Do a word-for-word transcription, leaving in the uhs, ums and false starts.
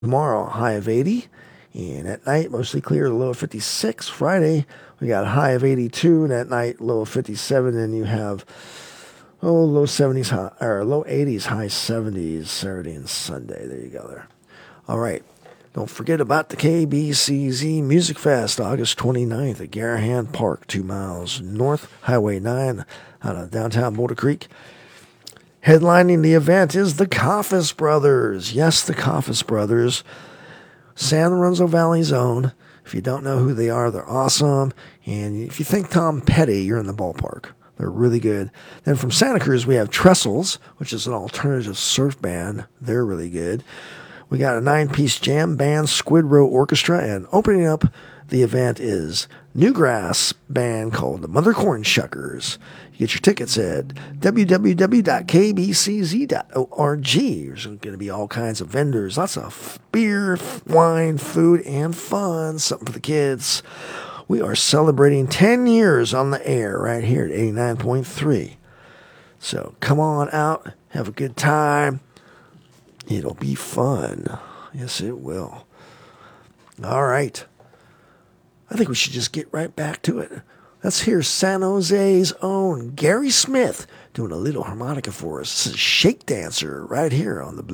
Tomorrow, high of eighty. And at night, mostly clear, low of fifty-six. Friday, we got a high of eighty-two, and at night, low of fifty-seven. And you have, oh, low seventies, high, or low eighties, high seventies, Saturday and Sunday. There you go there. All right. Don't forget about the K B C Z Music Fest, August twenty-ninth at Garahan Park, two miles north, Highway nine, out of downtown Boulder Creek. Headlining the event is the Coffis Brothers. Yes, the Coffis Brothers. San Lorenzo Valley's own. If you don't know who they are, they're awesome. And if you think Tom Petty, you're in the ballpark. They're really good. Then from Santa Cruz, we have Trestles, which is an alternative surf band. They're really good. We got a nine-piece jam band, Squid Row Orchestra, and opening up the event is Newgrass band called the Mother Corn Shuckers. You get your tickets at w w w dot k b c z dot org. There's going to be all kinds of vendors, lots of beer, wine, food, and fun, something for the kids. We are celebrating ten years on the air right here at eighty-nine point three. So come on out, have a good time. It'll be fun. Yes, it will. All right. I think we should just get right back to it. Let's hear San Jose's own Gary Smith doing a little harmonica for us. This is Shake Dancer right here on the Blue.